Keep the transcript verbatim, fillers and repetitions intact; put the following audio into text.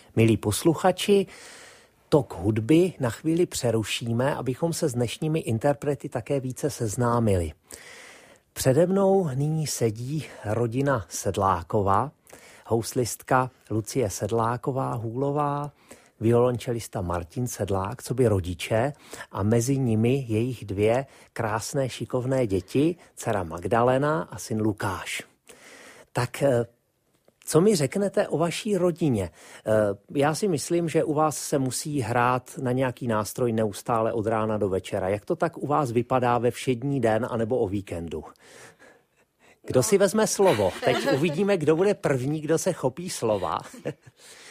Milí posluchači, tok hudby na chvíli přerušíme, abychom se s dnešními interprety také více seznámili. Přede mnou nyní sedí rodina Sedláková, houslistka Lucie Sedláková, hůlová, violončelista Martin Sedlák, coby rodiče, a mezi nimi jejich dvě krásné šikovné děti, dcera Magdalena a syn Lukáš. Tak co mi řeknete o vaší rodině? Já si myslím, že u vás se musí hrát na nějaký nástroj neustále od rána do večera. Jak to tak u vás vypadá ve všední den anebo o víkendu? Kdo si vezme slovo? Teď uvidíme, kdo bude první, kdo se chopí slova.